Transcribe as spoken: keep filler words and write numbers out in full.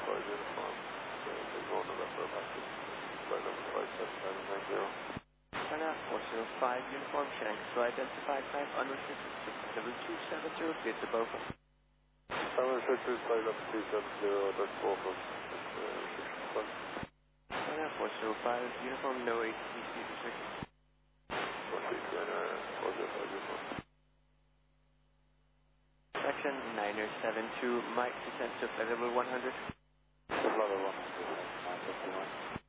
five uniform, Tango November, Patrick, flight number five seven nine nine zero. China four zero five uniform, Shanghai to identify type unrestricted six seven two seven zero, clear to Beaufort. Unrestricted flight number two seven zero, that's Beaufort, it's uh, restriction flight. China four zero five uniform, no A T C speed restriction. one three China four zero five uniform. Section niner seven two, Mike descent to flight level one hundred. Level one hundred, nine fifty-one.